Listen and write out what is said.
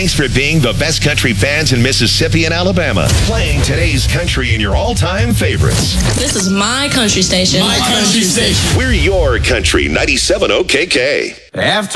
Thanks for being the best country fans in Mississippi and Alabama. Playing today's country in your all-time favorites. This is my country station. My country station. We're your country, 97 OKK. After